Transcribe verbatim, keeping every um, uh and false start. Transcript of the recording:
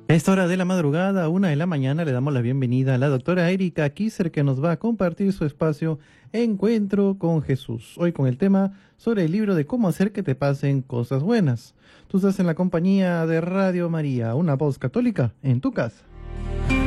A esta hora de la madrugada, una de la mañana, le damos la bienvenida a la doctora Erika Kisser, que nos va a compartir su espacio Encuentro con Jesús. Hoy con el tema sobre el libro de cómo hacer que te pasen cosas buenas. Tú estás en la compañía de Radio María, una voz católica en tu casa.